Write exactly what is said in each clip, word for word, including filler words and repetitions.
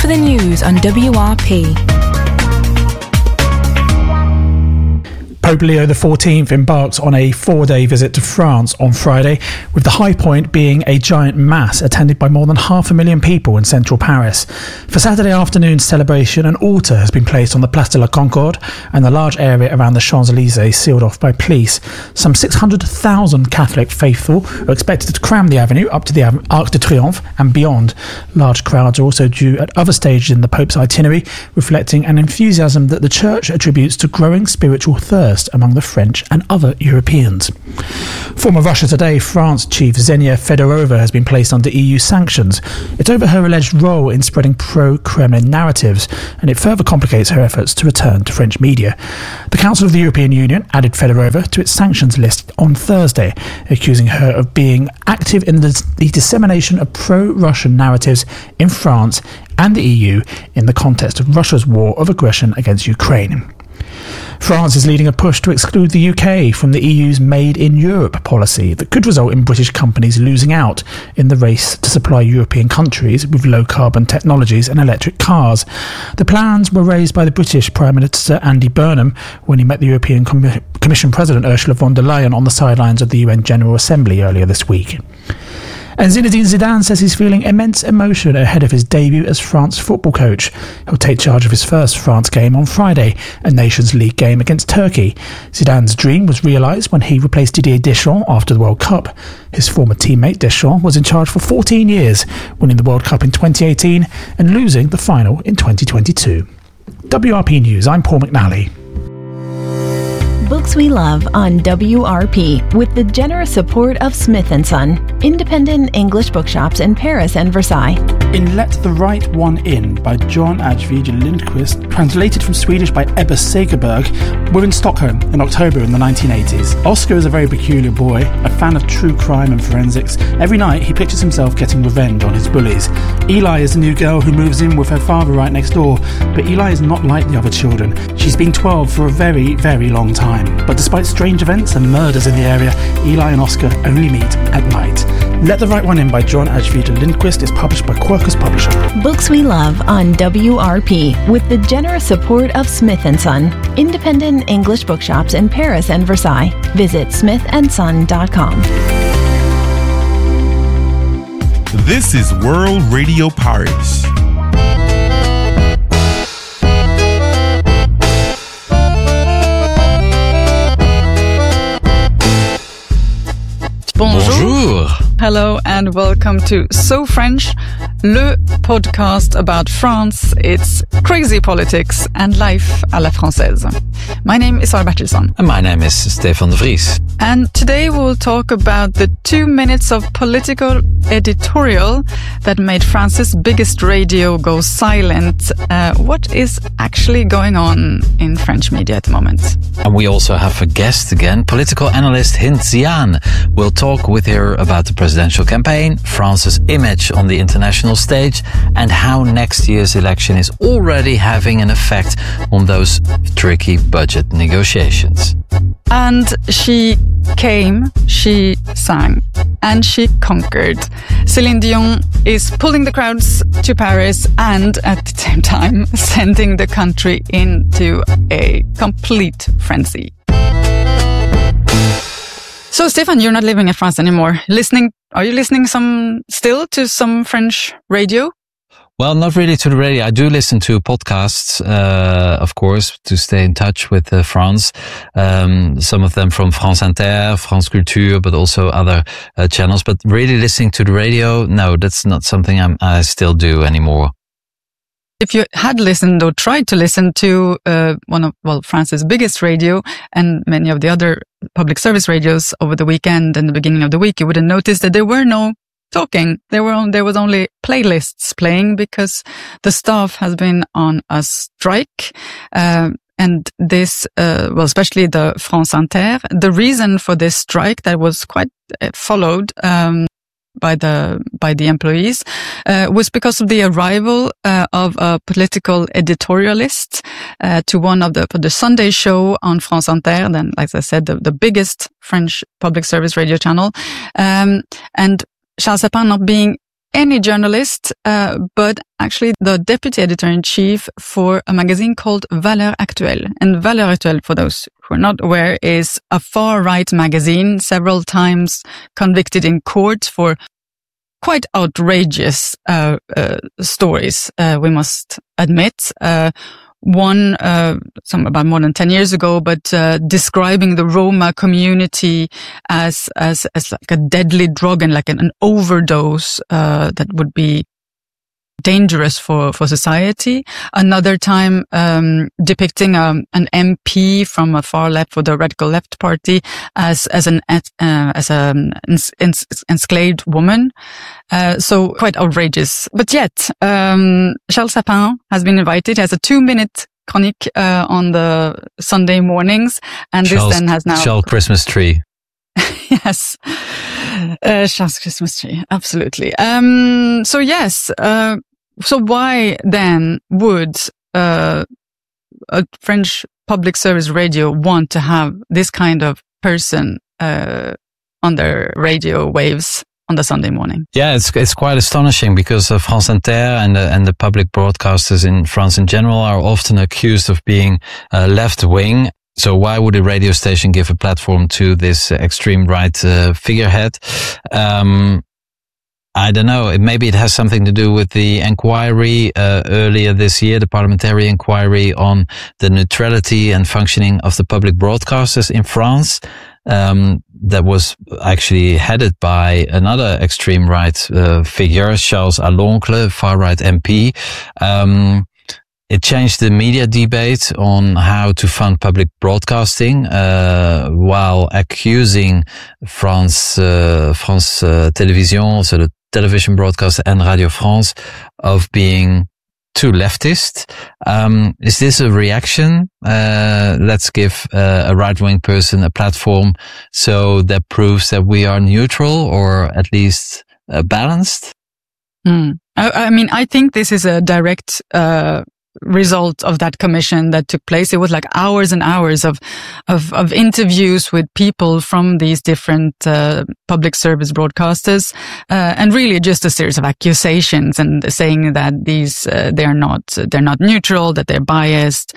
for the news on W R P. Pope Leo the fourteenth embarks on a four-day visit to France on Friday, with the high point being a giant mass attended by more than half a million people in central Paris. For Saturday afternoon's celebration, an altar has been placed on the Place de la Concorde and the large area around the Champs-Élysées sealed off by police. Some six hundred thousand Catholic faithful are expected to cram the avenue up to the Arc de Triomphe and beyond. Large crowds are also due at other stages in the Pope's itinerary, reflecting an enthusiasm that the Church attributes to growing spiritual thirst among the French and other Europeans. Former Russia Today France chief Xenia Fedorova has been placed under E U sanctions. It's over her alleged role in spreading pro-Kremlin narratives, and it further complicates her efforts to return to French media. The Council of the European Union added Fedorova to its sanctions list on Thursday, accusing her of being active in the, the dissemination of pro-Russian narratives in France and the E U in the context of Russia's war of aggression against Ukraine. France is leading a push to exclude the U K from the E U's Made in Europe policy that could result in British companies losing out in the race to supply European countries with low-carbon technologies and electric cars. The plans were raised by the British Prime Minister Andy Burnham when he met the European Com- Commission President Ursula von der Leyen on the sidelines of the U N General Assembly earlier this week. And Zinedine Zidane says he's feeling immense emotion ahead of his debut as France football coach. He'll take charge of his first France game on Friday, a Nations League game against Turkey. Zidane's dream was realised when he replaced Didier Deschamps after the World Cup. His former teammate Deschamps was in charge for fourteen years, winning the World Cup in twenty eighteen and losing the final in twenty twenty-two. W R P News, I'm Paul McNally. Books we love on W R P with the generous support of Smith and Son, independent English bookshops in Paris and Versailles. In Let the Right One In by John Ajvide Lindqvist, translated from Swedish by Ebba Segerberg, we're in Stockholm in October in the nineteen eighties. Oscar is a very peculiar boy, a fan of true crime and forensics. Every night he pictures himself getting revenge on his bullies. Eli is a new girl who moves in with her father right next door, but Eli is not like the other children. She's been twelve for a very, very long time. But despite strange events and murders in the area, Eli and Oscar only meet at night. Let the Right One In by John Ajvide Lindqvist is published by Quercus Publishing. Books we love on W R P with the generous support of Smith and Son, independent English bookshops in Paris and Versailles. Visit smith and son dot com. This is World Radio Paris. Bonjour. Hello and welcome to So French, le podcast about France, its crazy politics and life à la française. My name is Sara Bertilsson. And my name is Stefan de Vries. And today we will talk about the two minutes of political editorial that made France's biggest radio go silent. Uh, what is actually going on in French media at the moment? And we also have a guest again, political analyst Hint Zian. We'll talk with her about the presidential campaign, France's image on the international stage, and how next year's election is already having an effect on those tricky budget negotiations. And she came, she sang, and she conquered. Céline Dion is pulling the crowds to Paris and at the same time sending the country into a complete frenzy. So, Stefan, you're not living in France anymore. Listening, are you listening some still to some French radio? Well, not really to the radio. I do listen to podcasts, uh, of course, to stay in touch with uh, France. Um, some of them from France Inter, France Culture, but also other uh, channels. But really listening to the radio, no, that's not something I'm, I still do anymore. If you had listened or tried to listen to uh, one of, well, France's biggest radio and many of the other public service radios over the weekend and the beginning of the week, you would have noticed that there were no talking. There were on, there was only playlists playing because the staff has been on a strike. Uh, and this, uh, well, especially the France Inter, the reason for this strike that was quite uh, followed, um, by the by the employees uh, was because of the arrival uh, of a political editorialist uh, to one of the for the Sunday show on France Inter, then, like I said, the, the biggest French public service radio channel, um, and Charles Sapin not being any journalist, uh, but actually the deputy editor-in-chief for a magazine called Valeurs Actuelles. And Valeurs Actuelles, for those who are not aware, is a far-right magazine, several times convicted in court for quite outrageous uh, uh, stories, uh, we must admit. Uh, One, uh, some about more than ten years ago, but, uh, describing the Roma community as, as, as like a deadly drug and like an, an overdose, uh, that would be dangerous for, for society. Another time, um, depicting, um, an M P from a far left for the radical left party as, as an, uh, as a ens- ens- enslaved woman. Uh, so quite outrageous. But yet, um, Charles Sapin has been invited, has a two minute chronique, uh, on the Sunday mornings. And Charles, this then has now. Charles Christmas tree. Yes. Uh, Charles Christmas tree. Absolutely. Um, so yes, uh, so why then would, uh, a French public service radio want to have this kind of person, uh, on their radio waves on the Sunday morning? Yeah, it's it's quite astonishing because uh, France Inter and uh, and the public broadcasters in France in general are often accused of being uh, left wing. So why would a radio station give a platform to this uh, extreme right uh, figurehead? Um, I don't know. It, maybe it has something to do with the inquiry uh, earlier this year, the parliamentary inquiry on the neutrality and functioning of the public broadcasters in France. Um, that was actually headed by another extreme right uh, figure, Charles Aloncle, far right M P. Um, It changed the media debate on how to fund public broadcasting, uh, while accusing France, uh, France uh, Télévision, so the television broadcaster, and Radio France of being too leftist. Um, is this a reaction? Uh, let's give uh, a right-wing person a platform so that proves that we are neutral or at least uh, balanced? Mm. I, I mean, I think this is a direct, uh, result of that commission that took place. It was like hours and hours of, of, of interviews with people from these different, uh, public service broadcasters, uh, and really just a series of accusations and saying that these, uh, they're not, they're not neutral, that they're biased,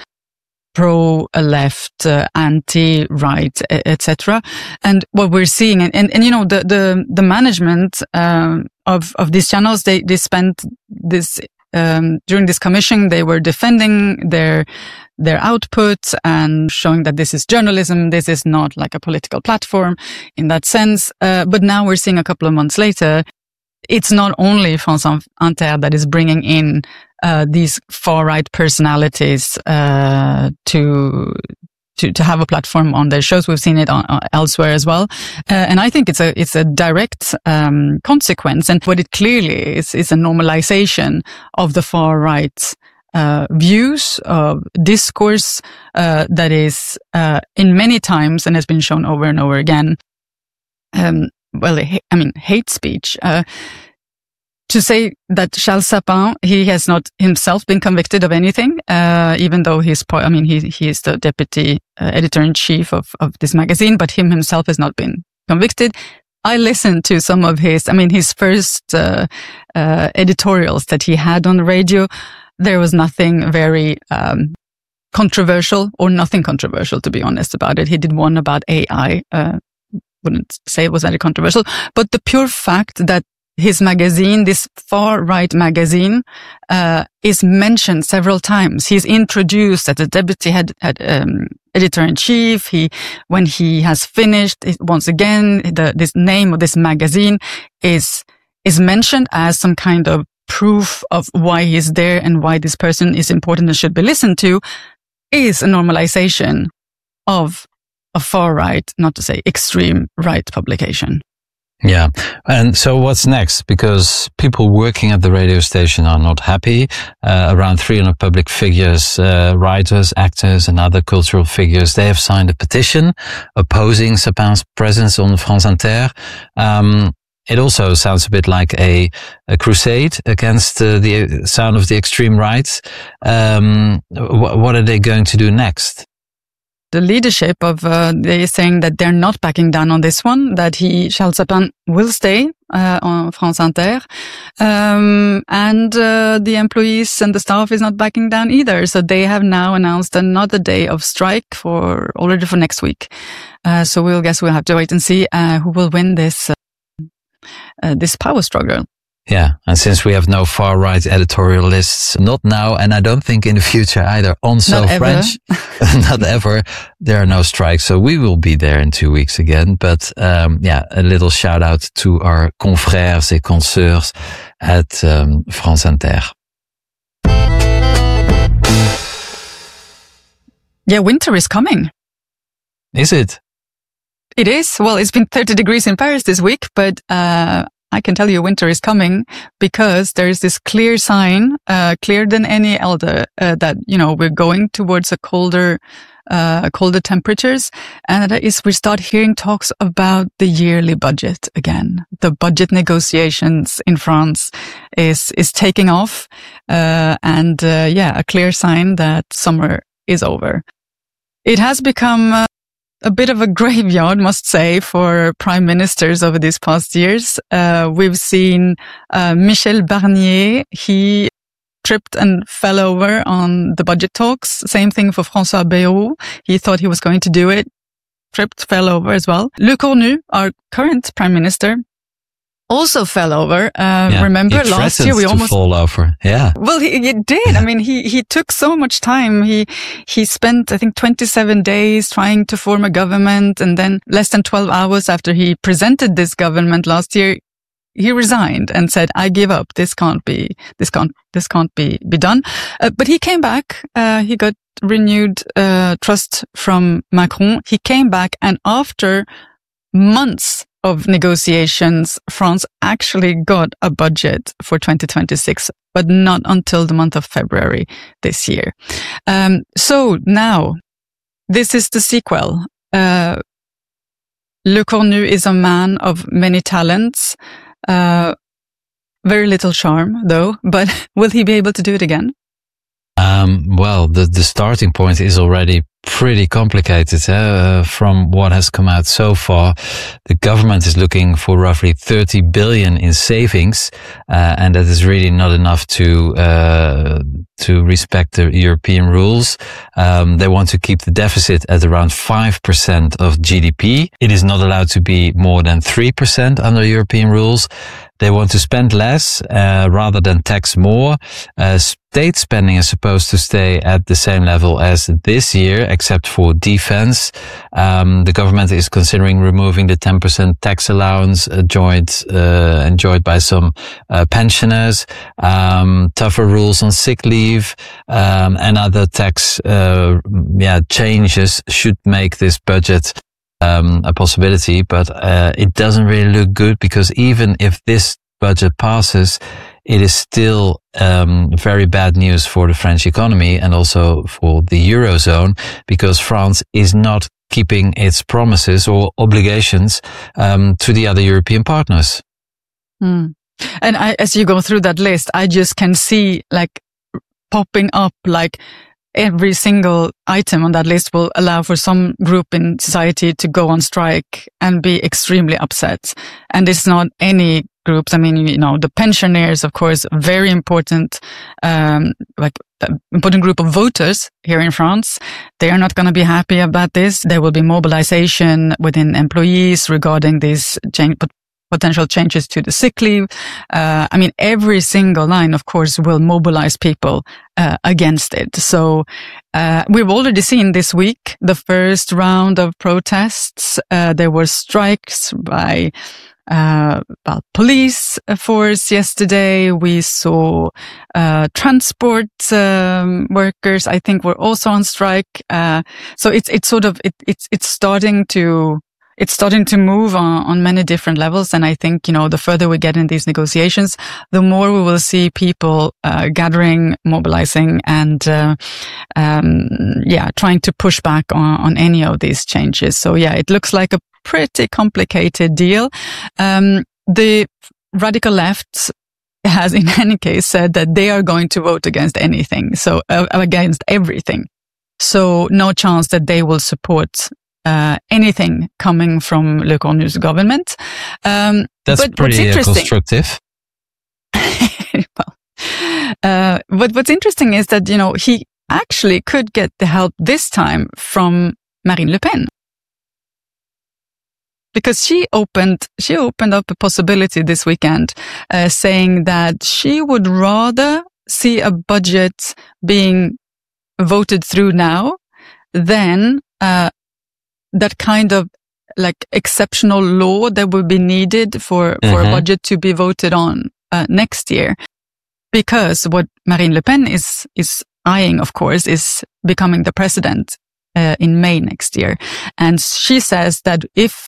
pro-left, uh, anti-right, et cetera. And what we're seeing, and, and, and you know, the, the, the management, um, of, of these channels, they, they spent this, Um, during this commission, they were defending their, their output and showing that this is journalism. This is not like a political platform in that sense. Uh, but now we're seeing a couple of months later, it's not only France Inter that is bringing in, uh, these far-right personalities, uh, to, To, to have a platform on their shows. We've seen it on, uh, elsewhere as well. Uh, and I think it's a, it's a direct, um, consequence. And what it clearly is, is a normalization of the far right, uh, views of discourse, uh, that is, uh, in many times, and has been shown over and over again, um, well, I mean, hate speech, uh, to say that Charles Sapin, he has not himself been convicted of anything, uh, even though he's, I mean, he, he is the deputy uh, editor-in-chief of, of this magazine, but him himself has not been convicted. I listened to some of his, I mean, his first, uh, uh, editorials that he had on the radio. There was nothing very, um, controversial or nothing controversial, to be honest about it. He did one about A I, uh, wouldn't say it was very controversial, but the pure fact that his magazine, this far-right magazine, uh, is mentioned several times. He's introduced as a deputy head, head um, editor-in-chief. He, when he has finished, it, once again, the, this name of this magazine is, is mentioned as some kind of proof of why he's there and why this person is important and should be listened to, is a normalization of a far-right, not to say extreme right publication. Yeah. And so what's next? Because people working at the radio station are not happy. Uh, around three hundred public figures, uh, writers, actors, and other cultural figures, they have signed a petition opposing Sapin's presence on France Inter. Um, it also sounds a bit like a, a crusade against uh, the sound of the extreme right. Um, wh- what are they going to do next? The leadership of, uh, they are saying that they're not backing down on this one, that he, Charles Sapin, will stay, uh, on France Inter. Um, and uh, the employees and the staff is not backing down either. So they have now announced another day of strike for already for next week. Uh, so we'll guess we'll have to wait and see uh, who will win this uh, uh, this power struggle. Yeah, and since we have no far-right editorialists, not now, and I don't think in the future either, on So French, not ever, there are no strikes. So we will be there in two weeks again. But um, yeah, a little shout-out to our confrères et consoeurs at um, France Inter. Yeah, winter is coming. Is it? It is. Well, it's been thirty degrees in Paris this week, but uh I can tell you winter is coming because there is this clear sign, uh, clearer than any elder, uh, that, you know, we're going towards a colder, uh, colder temperatures. And that is, we start hearing talks about the yearly budget again. The budget negotiations in France is, is taking off. Uh, and, uh, yeah, a clear sign that summer is over. It has become, uh, a bit of a graveyard, must say, for prime ministers over these past years. Uh, we've seen uh, Michel Barnier. He tripped and fell over on the budget talks. Same thing for François Bayrou. He thought he was going to do it. Tripped, fell over as well. Le Cornu, our current prime minister, also fell over. Uh, yeah, remember last year we to almost fall over. Yeah. Well, he, he did. I mean, he, he took so much time. He, he spent, I think, twenty-seven days trying to form a government. And then less than twelve hours after he presented this government last year, he resigned and said, I give up. This can't be, this can't, this can't be, be done. Uh, but he came back. Uh, he got renewed, uh, trust from Macron. He came back, and after months of negotiations, France actually got a budget for twenty twenty-six, but not until the month of February this year. Um, so now, this is the sequel. Uh, Le Cornu is a man of many talents, uh, very little charm though, but will he be able to do it again? Um, well, the, the starting point is already pretty complicated. Uh, from what has come out so far, the government is looking for roughly thirty billion in savings, uh, and that is really not enough to uh, to respect the European rules. Um, they want to keep the deficit at around five percent of G D P. It is not allowed to be more than three percent under European rules. They want to spend less uh, rather than tax more. Uh, state spending is supposed to stay at the same level as this year, except for defense. Um, the government is considering removing the ten percent tax allowance enjoyed, uh, enjoyed by some uh, pensioners, um, tougher rules on sick leave, um, and other tax uh, yeah, changes should make this budget Um, a possibility, but uh, it doesn't really look good, because even if this budget passes, it is still um, very bad news for the French economy and also for the Eurozone, because France is not keeping its promises or obligations um, to the other European partners. Mm. And I, as you go through that list, I just can see like popping up like every single item on that list will allow for some group in society to go on strike and be extremely upset. And it's not any groups. I mean, you know, the pensioners, of course, very important, um, like important group of voters here in France. They are not going to be happy about this. There will be mobilization within employees regarding these change, potential changes to the sick leave. Uh, I mean, every single line, of course, will mobilize people uh, against it. So uh, we've already seen this week the first round of protests. Uh, there were strikes by uh, well, police force yesterday. We saw uh, transport um, workers, I think, were also on strike. Uh, so it's it's sort of it, it's it's starting to. It's starting to move on, on many different levels. And I think, you know, the further we get in these negotiations, the more we will see people uh, gathering, mobilizing, and, uh, um, yeah, trying to push back on, on any of these changes. So, yeah, it looks like a pretty complicated deal. Um, the radical left has, in any case, said that they are going to vote against anything. So, uh, against everything. So, no chance that they will support uh, anything coming from Le Cornu's government. Um, That's but pretty what's uh, constructive. well, uh, but what's interesting is that, you know, he actually could get the help this time from Marine Le Pen. Because she opened, she opened up a possibility this weekend, uh, saying that she would rather see a budget being voted through now than, uh, that kind of like exceptional law that would be needed for, mm-hmm. for a budget to be voted on, uh, next year. Because what Marine Le Pen is, is eyeing, of course, is becoming the president, uh, in May next year. And she says that if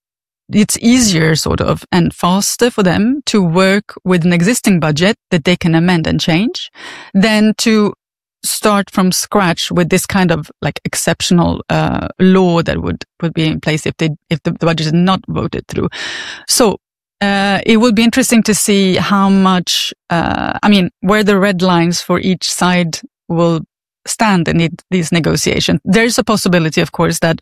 it's easier sort of and faster for them to work with an existing budget that they can amend and change than to start from scratch with this kind of like exceptional uh, law that would, would be in place if they if the, the budget is not voted through. So uh, it will be interesting to see how much, uh, I mean, where the red lines for each side will stand in it, these negotiations. There's a possibility, of course, that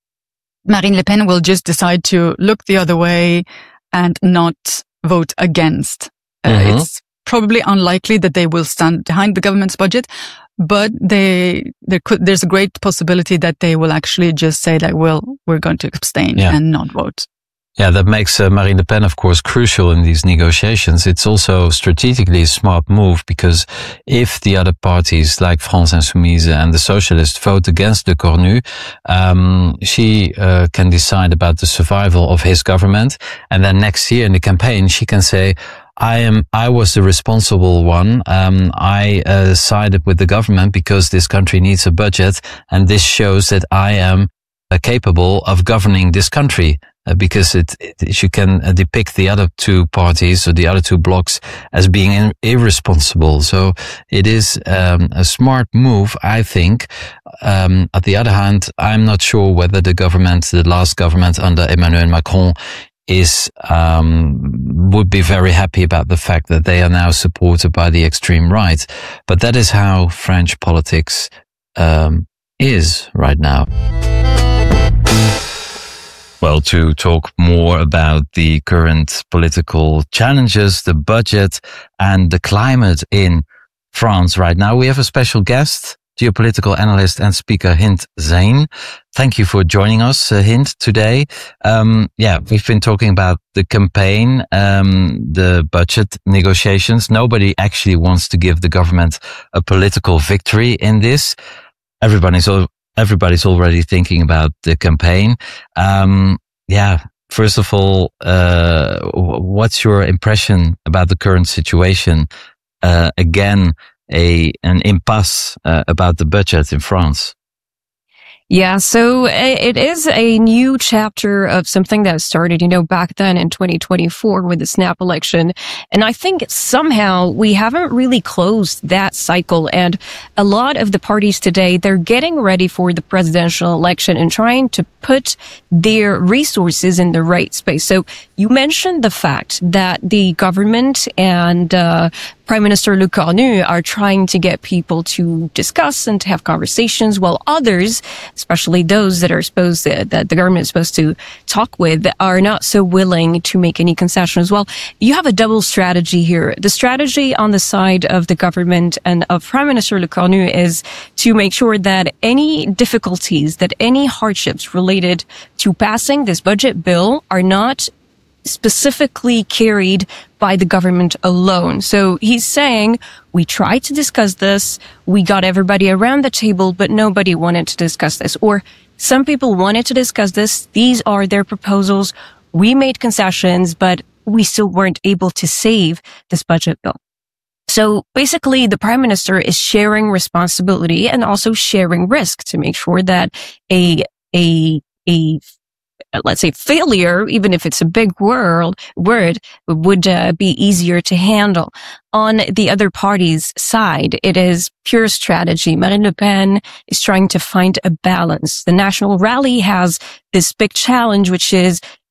Marine Le Pen will just decide to look the other way and not vote against. Uh, mm-hmm. It's probably unlikely that they will stand behind the government's budget, but they, there could, there's a great possibility that they will actually just say that, well, we're going to abstain yeah. and not vote. Yeah, that makes uh, Marine Le Pen, of course, crucial in these negotiations. It's also strategically a smart move because if the other parties like France Insoumise and the Socialists vote against Le Cornu, um, she uh, can decide about the survival of his government. And then next year in the campaign, she can say, I am, I was the responsible one. Um, I uh, sided with the government because this country needs a budget. And this shows that I am uh, capable of governing this country. Uh, because it, it, you can uh, depict the other two parties or the other two blocs as being in, irresponsible. So it is um, a smart move, I think. Um, at the other hand, I'm not sure whether the government, the last government under Emmanuel Macron, is um, would be very happy about the fact that they are now supported by the extreme right. But that is how French politics um, is right now. Well, to talk more about the current political challenges, the budget and the climate in France right now, we have a special guest, geopolitical analyst and speaker Hind Zain. Thank you for joining us, uh, Hind, today. Um, yeah, we've been talking about the campaign, um, the budget negotiations. Nobody actually wants to give the government a political victory in this. Everybody's all Everybody's already thinking about the campaign. Um, yeah, first of all, uh, what's your impression about the current situation? Uh, again, a, an impasse, uh, about the budget in France. Yeah, so it is a new chapter of something that started, you know, back then in twenty twenty-four with the snap election. And I think somehow we haven't really closed that cycle. And a lot of the parties today, they're getting ready for the presidential election and trying to put their resources in the right space. So you mentioned the fact that the government and uh Prime Minister Le Cornu are trying to get people to discuss and to have conversations, while others, especially those that are supposed to, that the government is supposed to talk with, are not so willing to make any concessions. Well, you have a double strategy here. The strategy on the side of the government and of Prime Minister Le Cornu is to make sure that any difficulties, that any hardships related to passing this budget bill are not specifically carried by the government alone. So he's saying, we tried to discuss this, we got everybody around the table, but nobody wanted to discuss this. Or some people wanted to discuss this, these are their proposals, we made concessions, but we still weren't able to save this budget bill. So basically, the Prime Minister is sharing responsibility and also sharing risk to make sure that a, a, a let's say failure, even if it's a big word, word would uh, be easier to handle. On the other party's side, it is pure strategy. Marine Le Pen is trying to find a balance. The National Rally has this big challenge, which is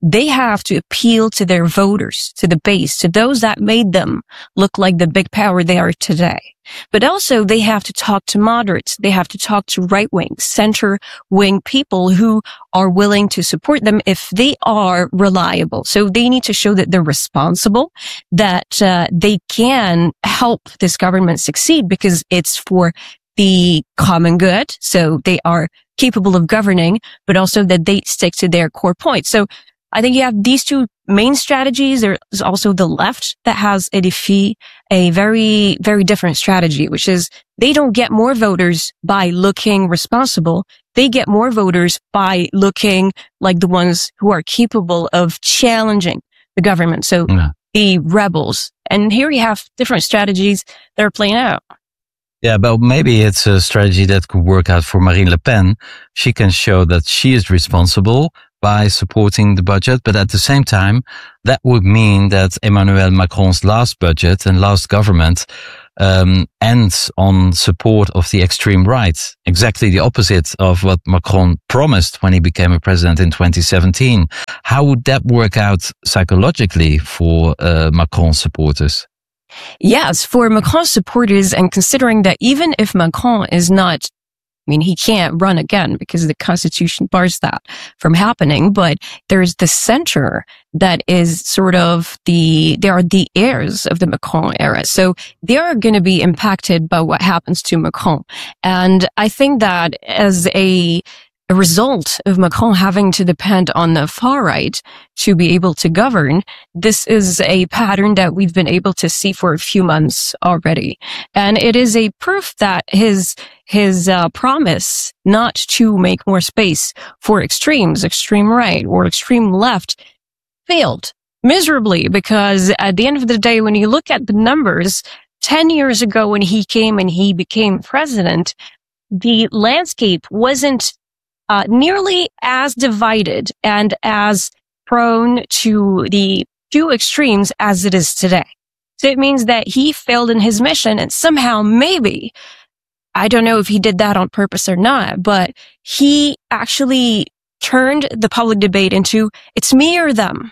they have to appeal to their voters, to the base, to those that made them look like the big power they are today. But also they have to talk to moderates. They have to talk to right-wing, center-wing people who are willing to support them if they are reliable. So they need to show that they're responsible, that uh, they can help this government succeed because it's for the common good. So they are capable of governing, but also that they stick to their core points. So I think you have these two main strategies. There's also the left that has a defeat, a very, very different strategy, which is they don't get more voters by looking responsible. They get more voters by looking like the ones who are capable of challenging the government. So yeah. the rebels. And here you have different strategies that are playing out. Yeah, but maybe it's a strategy that could work out for Marine Le Pen. She can show that she is responsible by supporting the budget, but at the same time, that would mean that Emmanuel Macron's last budget and last government um, ends on support of the extreme right, exactly the opposite of what Macron promised when he became a president in twenty seventeen. How would that work out psychologically for uh, Macron's supporters? Yes, for Macron's supporters, and considering that even if Macron is not, I mean, he can't run again because the constitution bars that from happening, but there's the center that is sort of the, they are the heirs of the Macron era. So they are going to be impacted by what happens to Macron. And I think that as a, a result of Macron having to depend on the far right to be able to govern, this is a pattern that we've been able to see for a few months already. And it is a proof that his his uh, promise not to make more space for extremes, extreme right or extreme left, failed miserably, because at the end of the day, when you look at the numbers, ten years ago when he came and he became president, the landscape wasn't Uh, nearly as divided and as prone to the two extremes as it is today. So it means that he failed in his mission, and somehow maybe, I don't know if he did that on purpose or not, but he actually turned the public debate into, it's me or them.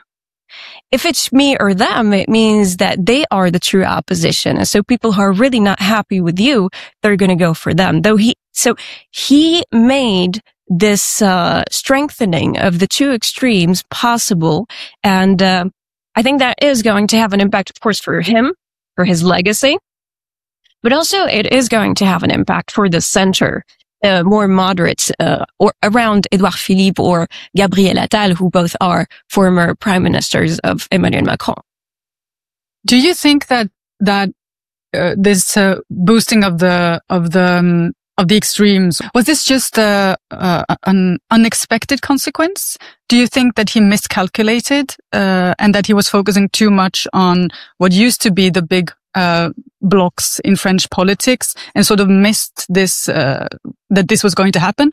If it's me or them, it means that they are the true opposition. And so people who are really not happy with you, they're going to go for them. Though he, so he made this uh strengthening of the two extremes possible, and uh, I think that is going to have an impact, of course, for him, for his legacy, but also it is going to have an impact for the center, uh, more moderates, uh, or around Edouard Philippe or Gabriel Attal, who both are former prime ministers of Emmanuel Macron. Do you think that that uh, this uh, boosting of the of the um, of the extremes, was this just uh, uh, an unexpected consequence? Do you think that he miscalculated uh, and that he was focusing too much on what used to be the big uh, blocks in French politics and sort of missed this, uh, that this was going to happen?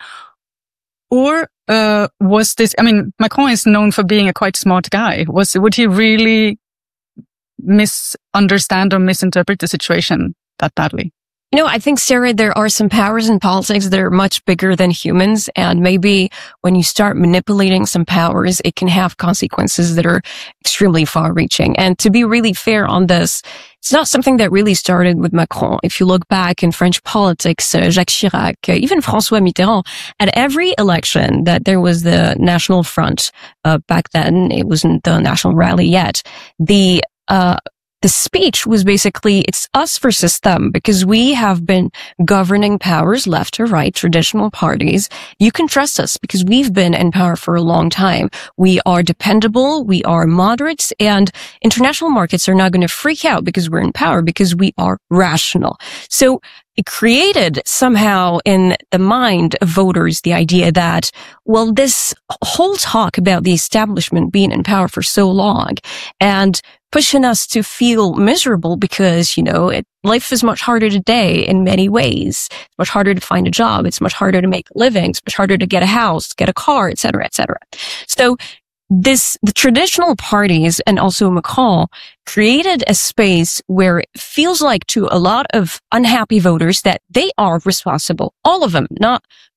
Or uh, was this, I mean, Macron is known for being a quite smart guy. Was Would he really misunderstand or misinterpret the situation that badly? You know, I think, Sarah, there are some powers in politics that are much bigger than humans. And maybe when you start manipulating some powers, it can have consequences that are extremely far reaching. And to be really fair on this, it's not something that really started with Macron. If you look back in French politics, uh, Jacques Chirac, uh, even François Mitterrand, at every election that there was the National Front, uh, back then, it wasn't the National Rally yet, the, uh, The speech was basically, it's us versus them, because we have been governing powers left or right, traditional parties. You can trust us because we've been in power for a long time. We are dependable. We are moderates, and international markets are not going to freak out because we're in power, because we are rational. So it created somehow in the mind of voters the idea that, well, this whole talk about the establishment being in power for so long and pushing us to feel miserable because, you know, it, life is much harder today in many ways. It's much harder to find a job. It's much harder to make a living. It's much harder to get a house, get a car, et cetera, et cetera. So this, the traditional parties and also Macron created a space where it feels like to a lot of unhappy voters that they are responsible. All of them, not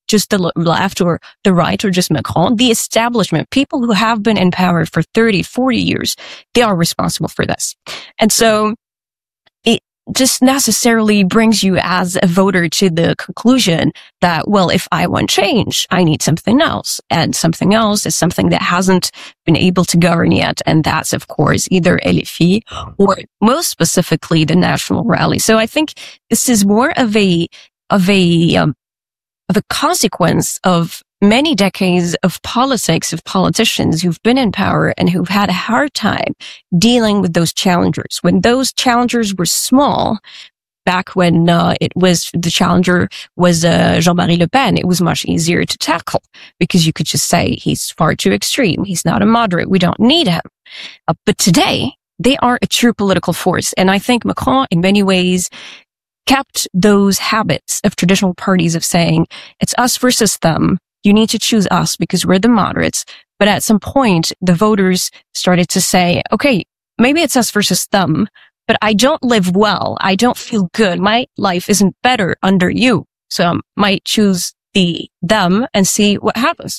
just the left or the right or just Macron. The establishment, people who have been in power for thirty, forty years, they are responsible for this. And so it just necessarily brings you as a voter to the conclusion that, well, if I want change, I need something else. And something else is something that hasn't been able to govern yet. And that's, of course, either L F I or most specifically the National Rally. So I think this is more of a, of a, um, of a consequence of many decades of politics, of politicians who've been in power and who've had a hard time dealing with those challengers. When those challengers were small, back when uh, it was the challenger was uh, Jean-Marie Le Pen, it was much easier to tackle because you could just say he's far too extreme, he's not a moderate, we don't need him. Uh, but today, they are a true political force. And I think Macron, in many ways, kept those habits of traditional parties of saying, it's us versus them. You need to choose us because we're the moderates. But at some point, the voters started to say, okay, maybe it's us versus them, but I don't live well. I don't feel good. My life isn't better under you. So I might choose the them and see what happens.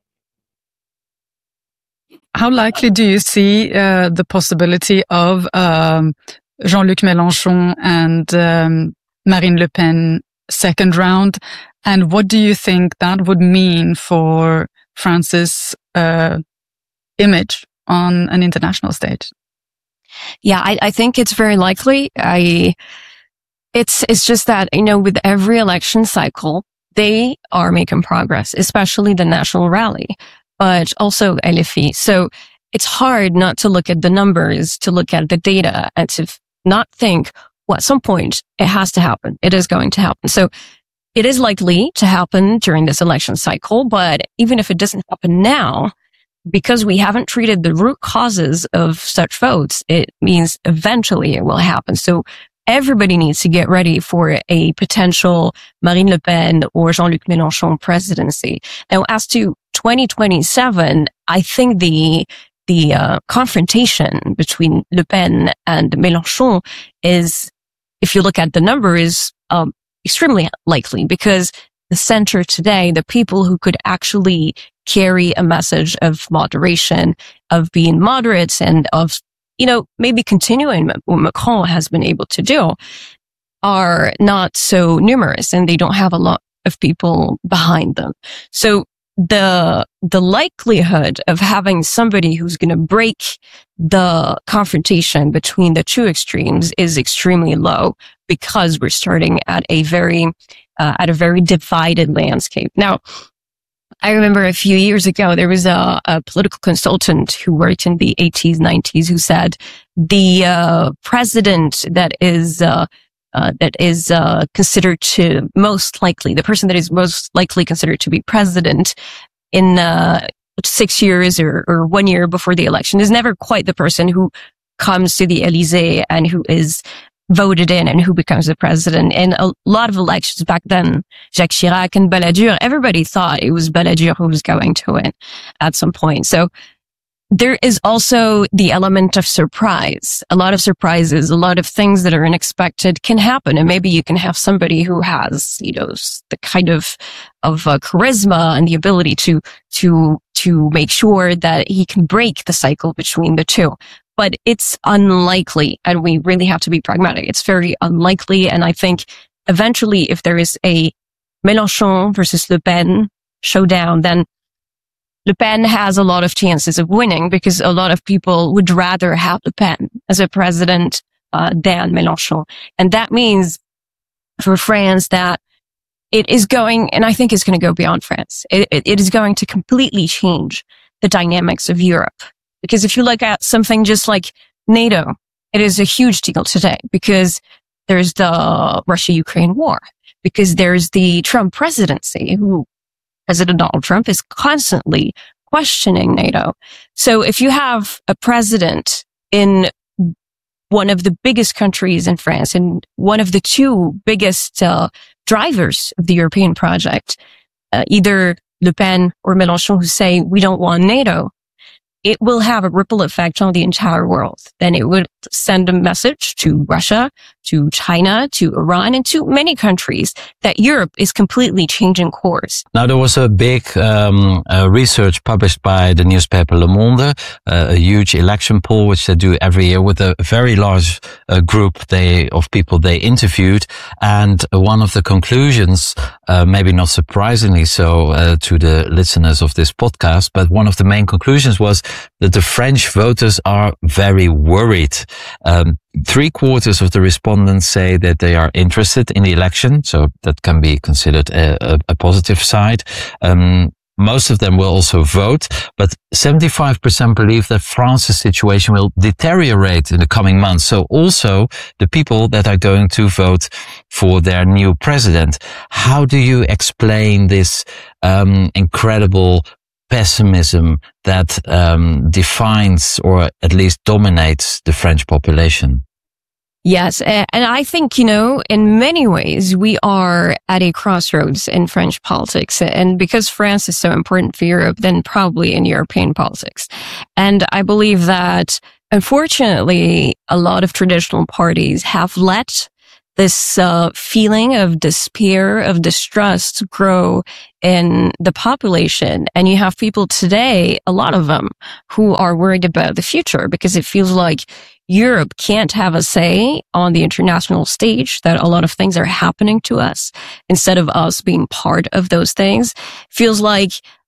How likely do you see uh, the possibility of um, Jean-Luc Mélenchon and um, Marine Le Pen second round? And what do you think that would mean for France's uh, image on an international stage? Yeah, I, I think it's very likely. I, it's, it's just that, you know, with every election cycle, they are making progress, especially the National Rally, but also L F I. So it's hard not to look at the numbers, to look at the data and to not think, well, at some point it has to happen. It is going to happen. So it is likely to happen during this election cycle, but even if it doesn't happen now, because we haven't treated the root causes of such votes, it means eventually it will happen. So everybody needs to get ready for a potential Marine Le Pen or Jean-Luc Mélenchon presidency. Now, as to twenty twenty-seven, I think the the uh, confrontation between Le Pen and Mélenchon is, if you look at the numbers, um, extremely likely, because the center today, the people who could actually carry a message of moderation, of being moderates, and of, you know, maybe continuing what Macron has been able to do, are not so numerous, and they don't have a lot of people behind them. So the the likelihood of having somebody who's going to break the confrontation between the two extremes is extremely low, because we're starting at a very uh, at a very divided landscape. Now, I remember a few years ago there was a, a political consultant who worked in the eighties, nineties, who said the uh, president that is uh, uh, that is uh, considered to most likely, the person that is most likely considered to be president in uh, six years or, or one year before the election is never quite the person who comes to the Élysée and who is voted in and who becomes the president. In a lot of elections back then, Jacques Chirac and Balladur, everybody thought it was Balladur who was going to win at some point. So there is also the element of surprise. A lot of surprises, a lot of things that are unexpected can happen. And maybe you can have somebody who has, you know, the kind of, of uh, charisma and the ability to, to, to make sure that he can break the cycle between the two. But it's unlikely, and we really have to be pragmatic. It's very unlikely. And I think eventually, if there is a Mélenchon versus Le Pen showdown, then Le Pen has a lot of chances of winning, because a lot of people would rather have Le Pen as a president uh, than Mélenchon. And that means for France that it is going, and I think it's going to go beyond France. It, it, it is going to completely change the dynamics of Europe. Because if you look at something just like NATO, it is a huge deal today, because there's the Russia-Ukraine war, because there's the Trump presidency, who President Donald Trump is constantly questioning NATO. So if you have a president in one of the biggest countries in France and one of the two biggest uh, drivers of the European project, uh, either Le Pen or Mélenchon, who say we don't want NATO, it will have a ripple effect on the entire world. Then it would send a message to Russia, to China, to Iran, and to many countries that Europe is completely changing course. Now, there was a big um, uh, research published by the newspaper Le Monde, uh, a huge election poll, which they do every year with a very large uh, group they of people they interviewed. And one of the conclusions, uh, maybe not surprisingly so uh, to the listeners of this podcast, but one of the main conclusions was that the French voters are very worried. Um, three quarters of the respondents say that they are interested in the election, so that can be considered a, a, a positive side. Um, most of them will also vote, but seventy-five percent believe that France's situation will deteriorate in the coming months. So also the people that are going to vote for their new president. How do you explain this um, incredible pessimism that um, defines or at least dominates the French population? Yes. And I think, you know, in many ways, we are at a crossroads in French politics. And because France is so important for Europe, then probably in European politics. And I believe that, unfortunately, a lot of traditional parties have let this uh, feeling of despair, of distrust grow in the population. And you have people today, a lot of them, who are worried about the future because it feels like Europe can't have a say on the international stage, that a lot of things are happening to us instead of us being part of those things. Feels like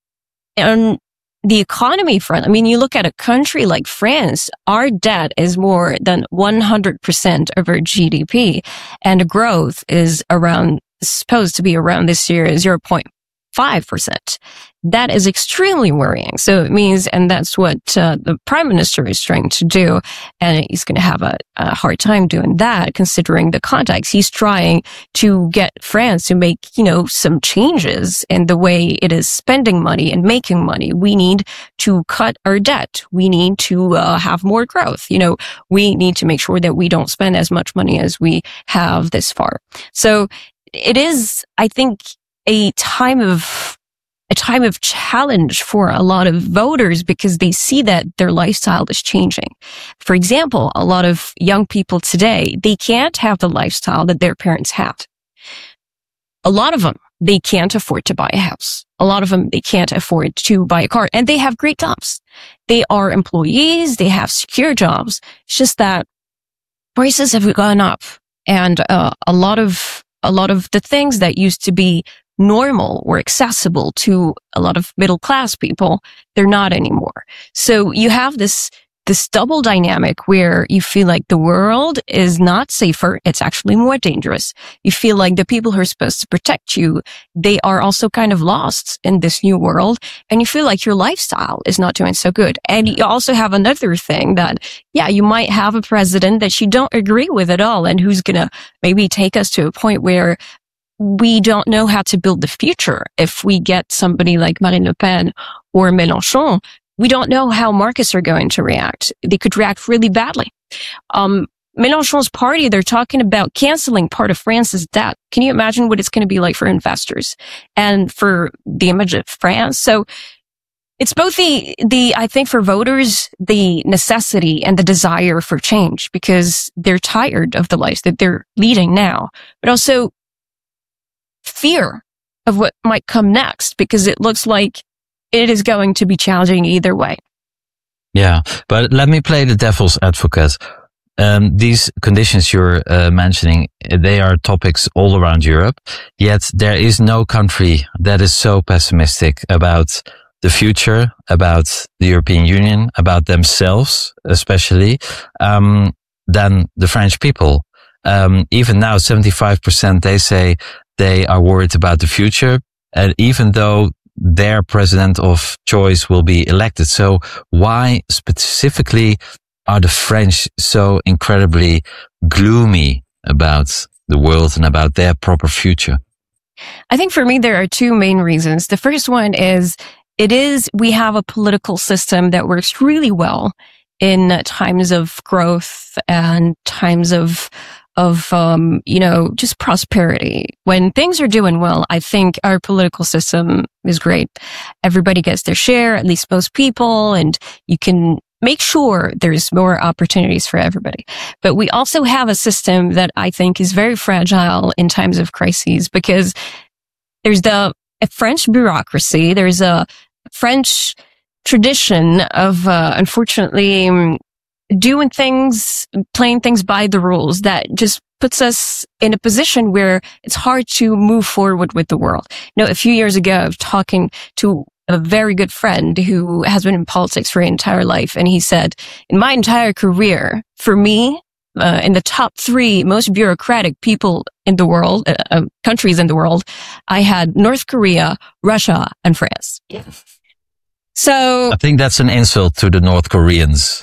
on the economy front, I mean, you look at a country like France, our debt is more than one hundred percent of our G D P, and growth is around, supposed to be around this year, zero point five percent. That is extremely worrying. So it means, and that's what uh, the prime minister is trying to do, and he's going to have a, a hard time doing that considering the context. He's trying to get France to make, you know, some changes in the way it is spending money and making money. We need to cut our debt. We need to uh, have more growth. You know, we need to make sure that we don't spend as much money as we have this far. So it is, I think, a time of a time of challenge for a lot of voters because they see that their lifestyle is changing. For example, a lot of young people today, they can't have the lifestyle that their parents had. A lot of them, they can't afford to buy a house. A lot of them, they can't afford to buy a car, and they have great jobs. They are employees. They have secure jobs. It's just that prices have gone up, and uh, a lot of a lot of the things that used to be normal or accessible to a lot of middle class people, they're not anymore. So you have this, this double dynamic where you feel like the world is not safer. It's actually more dangerous. You feel like the people who are supposed to protect you, they are also kind of lost in this new world. And you feel like your lifestyle is not doing so good. And you also have another thing that, yeah, you might have a president that you don't agree with at all and who's going to maybe take us to a point where we don't know how to build the future. If we get somebody like Marine Le Pen or Mélenchon, we don't know how markets are going to react. They could react really badly. Um, Mélenchon's party, they're talking about canceling part of France's debt. Can you imagine what it's going to be like for investors and for the image of France? So it's both the, the, I think for voters, the necessity and the desire for change because they're tired of the lives that they're leading now, but also fear of what might come next because it looks like it is going to be challenging either way. Yeah, but let me play the devil's advocate. Um, these conditions you're uh, mentioning, they are topics all around Europe, yet there is no country that is so pessimistic about the future, about the European Union, about themselves especially, um, than the French people. Um, even now, seventy-five percent, they say they are worried about the future, and even though their president of choice will be elected. So why specifically are the French so incredibly gloomy about the world and about their proper future? I think for me, there are two main reasons. The first one is it is, we have a political system that works really well in times of growth and times of of, um, you know, just prosperity. When things are doing well, I think our political system is great. Everybody gets their share, at least most people, and you can make sure there's more opportunities for everybody. But we also have a system that I think is very fragile in times of crises, because there's the a French bureaucracy, there's a French tradition of, uh, unfortunately, doing things, playing things by the rules that just puts us in a position where it's hard to move forward with the world. You know, a few years ago, I was talking to a very good friend who has been in politics for his entire life, and he said, in my entire career, for me, uh, in the top three most bureaucratic people in the world, uh, uh, countries in the world, I had North Korea, Russia, and France. Yes. So I think that's an insult to the North Koreans.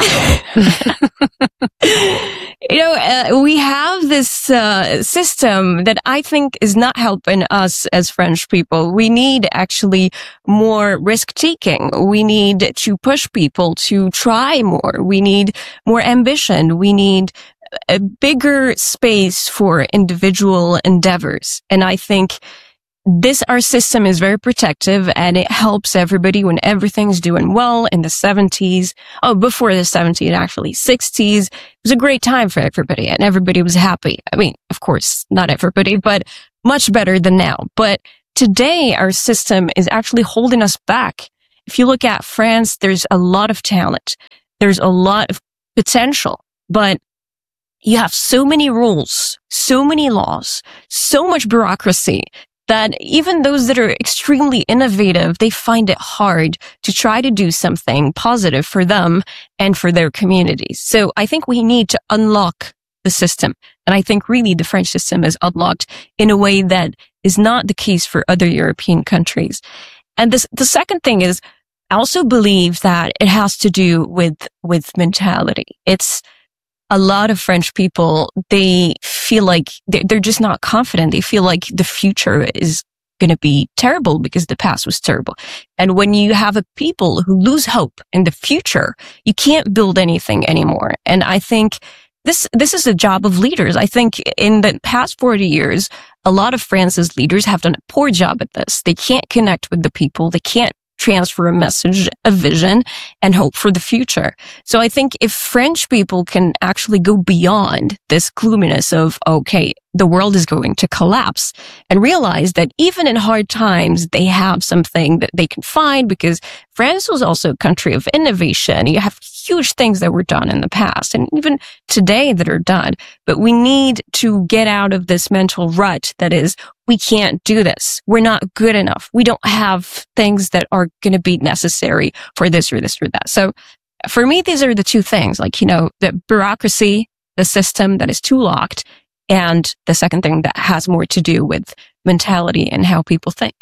You know, uh, we have this uh, system that I think is not helping us as French people. We need actually more risk taking. We need to push people to try more. We need more ambition. We need a bigger space for individual endeavors. And I think this, our system is very protective, and it helps everybody when everything's doing well. In the seventies, oh, before the seventies, actually, sixties, it was a great time for everybody, and everybody was happy. I mean, of course, not everybody, but much better than now. But today, our system is actually holding us back. If you look at France, there's a lot of talent. There's a lot of potential, but you have so many rules, so many laws, so much bureaucracy, that even those that are extremely innovative, they find it hard to try to do something positive for them and for their communities. So I think we need to unlock the system. And I think really the French system is unlocked in a way that is not the case for other European countries. And this, the second thing is, I also believe that it has to do with, with mentality. It's, a lot of French people, they feel like they're just not confident. They feel like the future is going to be terrible because the past was terrible. And when you have a people who lose hope in the future, you can't build anything anymore. And I think this, this is the job of leaders. I think in the past forty years, a lot of France's leaders have done a poor job at this. They can't connect with the people. They can't transfer a message, a vision, and hope for the future. So I think if French people can actually go beyond this gloominess of, okay, the world is going to collapse, and realize that even in hard times, they have something that they can find, because France was also a country of innovation. You have huge things that were done in the past, and even today that are done. But we need to get out of this mental rut that is, we can't do this. We're not good enough. We don't have things that are going to be necessary for this or this or that. So for me, these are the two things, like, you know, the bureaucracy, the system that is too locked, and the second thing that has more to do with mentality and how people think.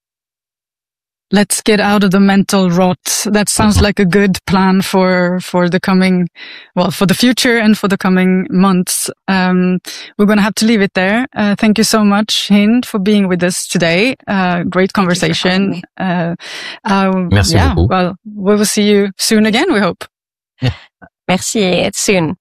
Let's get out of the mental rot. That sounds like a good plan for, for the coming, well, for the future and for the coming months. Um, we're going to have to leave it there. Uh, thank you so much, Hind, for being with us today. Uh, great conversation. Uh, um, Merci yeah, beaucoup. well, we will see you soon again, we hope. Yeah. Merci, it's soon.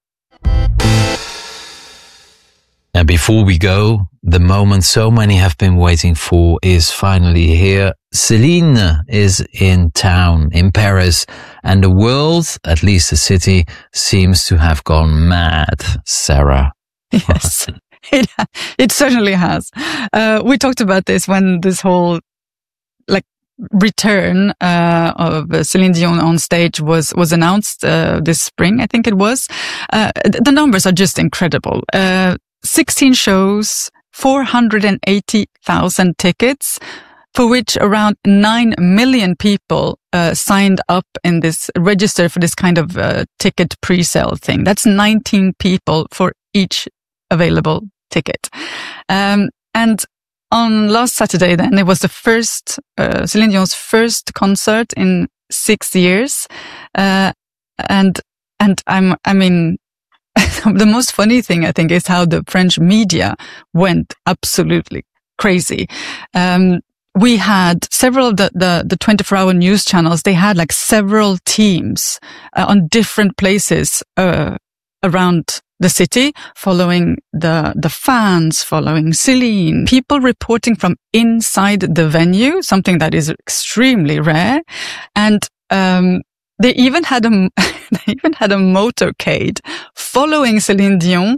And before we go, the moment so many have been waiting for is finally here. Celine is in town, in Paris, and the world, at least the city, seems to have gone mad, Sarah. Yes, it, it certainly has. Uh, we talked about this when this whole, like, return uh, of Celine Dion on stage was was announced uh, this spring, I think it was. Uh, the numbers are just incredible. Uh, sixteen shows, four hundred eighty thousand tickets, for which around nine million people uh, signed up in this register for this kind of uh, ticket pre-sale thing. That's nineteen people for each available ticket. Um, and on last Saturday, then, it was the first, uh, Celine Dion's first concert in six years. Uh, and, and I'm, I mean, the most funny thing, I think, is how the French media went absolutely crazy. Um, we had several of the, the, the twenty-four hour news channels. They had like several teams uh, on different places, uh, around the city, following the, the fans, following Celine, people reporting from inside the venue, something that is extremely rare. And, um, they even had a, they even had a motorcade following Celine Dion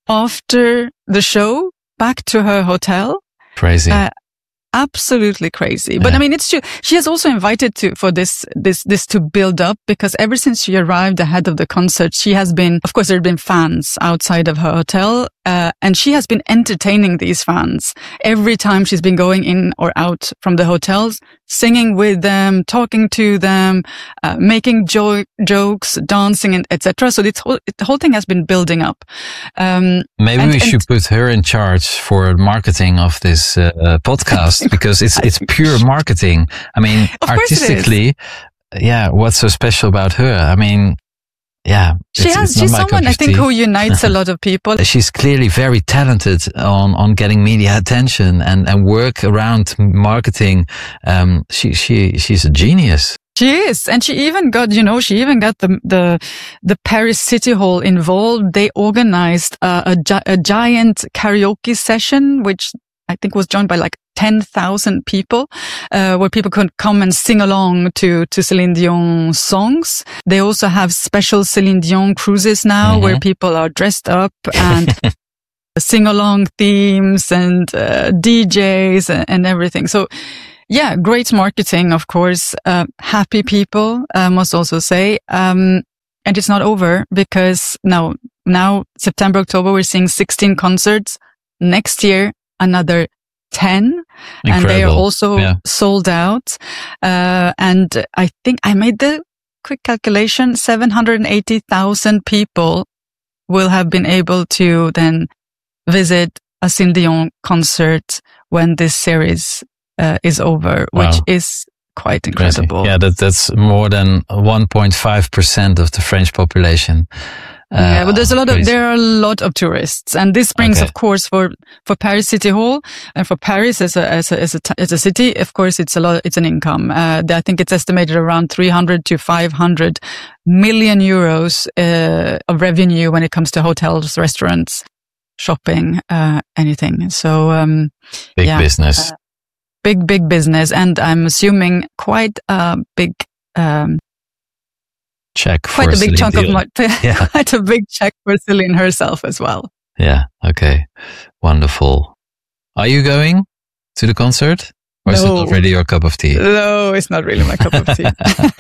after the show back to her hotel. Crazy. Uh, Absolutely crazy. But yeah. I mean, it's true. She has also invited to, for this, this, this to build up, because ever since she arrived ahead of the concert, she has been, of course, there have been fans outside of her hotel, uh, and she has been entertaining these fans every time she's been going in or out from the hotels, singing with them, talking to them, uh, making jo- jokes, dancing, and et cetera. So this whole, the whole thing has been building up. Um, Maybe and, we and should put her in charge for marketing of this uh, uh, podcast, because it's it's pure marketing. I mean, artistically, yeah. What's so special about her? I mean, yeah, she has. She's someone I think who unites a lot of people. She's clearly very talented on on getting media attention and and work around marketing. Um, she she she's a genius. She is. And she even got, you know, she even got the, the, the Paris City Hall involved. They organized uh, a, a giant karaoke session, which I think was joined by like ten thousand people, uh, where people could come and sing along to, to Celine Dion songs. They also have special Celine Dion cruises now, mm-hmm. where people are dressed up and sing along themes and, uh, D Js and, and everything. So, yeah, great marketing, of course. Uh, happy people, I must also say. Um, and it's not over, because now, now September, October, we're seeing sixteen concerts. Next year, another ten. Incredible. And they are also yeah. sold out. Uh, and I think I made the quick calculation, seven hundred eighty thousand people will have been able to then visit a Celine Dion concert when this series Uh, is over, wow. which is quite incredible. Crazy. Yeah, that, that's more than one point five percent of the French population. Uh, yeah, but there's a lot crazy. of, there are a lot of tourists. And this brings, okay. of course, for, for Paris City Hall and for Paris as a, as a, as a, as a city, of course, it's a lot, it's an income. Uh, I think it's estimated around three hundred to five hundred million euros, uh, of revenue when it comes to hotels, restaurants, shopping, uh, anything. So, um, big yeah, business. Uh, Big, big business, and I'm assuming quite a big um, check for quite a big Celine chunk Dion. of money, yeah. quite a big check for Celine herself as well. Yeah. Okay. Wonderful. Are you going to the concert, or no. is it already your cup of tea? No, it's not really my cup of tea.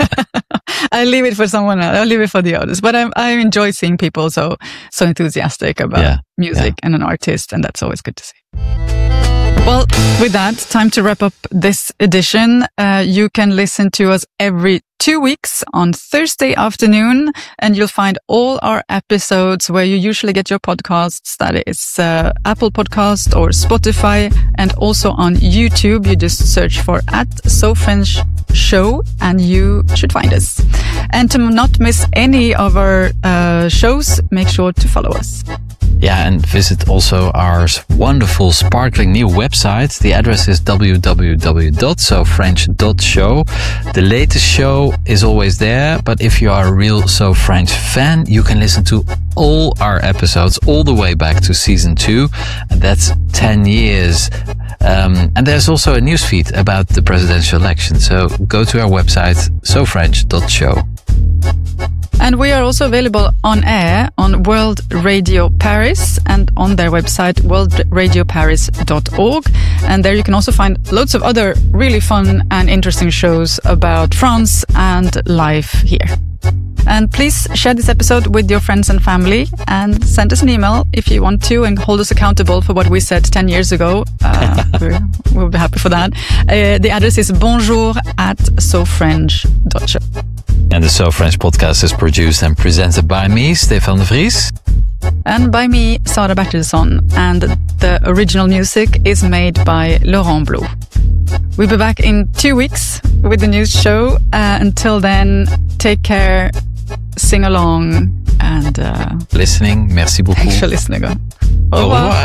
I leave it for someone else. I leave it for the others. But I, I enjoy seeing people so so enthusiastic about yeah. music yeah. and an artist, and that's always good to see. Well, with that, time to wrap up this edition. Uh, you can listen to us every two weeks on Thursday afternoon, and you'll find all our episodes where you usually get your podcasts. That is uh, Apple Podcast or Spotify, and also on YouTube. You just search for at So French Show, and you should find us. And to not miss any of our uh, shows, make sure to follow us. Yeah, and visit also our wonderful, sparkling new website. The address is w w w dot so french dot show. The latest show is always there, but if you are a real So French fan, you can listen to all our episodes all the way back to season two, and that's ten years. Um, and there's also a newsfeed about the presidential election, so go to our website, so french dot show. And we are also available on air on World Radio Paris and on their website, world radio paris dot org. And there you can also find loads of other really fun and interesting shows about France and life here. And please share this episode with your friends and family, and send us an email if you want to, and hold us accountable for what we said ten years ago. Uh, we'll be happy for that. Uh, the address is bonjour at so french dot show. And the So French podcast is produced and presented by me, Stefan de Vries. And by me, Sara Bertilsson. And the original music is made by Laurent Blou. We'll be back in two weeks with the news show. Uh, until then, take care, sing along, and... Uh, listening, merci beaucoup. Thanks for listening. Au revoir. Au revoir.